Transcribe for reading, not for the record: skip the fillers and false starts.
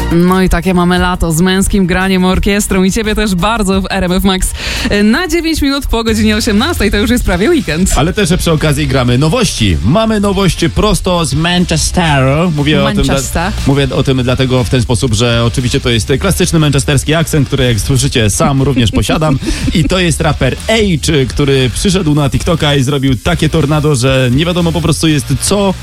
No i takie mamy lato z męskim graniem, orkiestrą i ciebie też bardzo w RMF Max na 9 minut po godzinie 18. To już jest prawie weekend. Ale też przy okazji gramy nowości. Mamy nowości prosto z Manchesteru. Mówię o tym dlatego w ten sposób, że oczywiście to jest klasyczny manchesterski akcent, który jak słyszycie sam również posiadam. I to jest raper H, który przyszedł na TikToka i zrobił takie tornado, że nie wiadomo po prostu jest co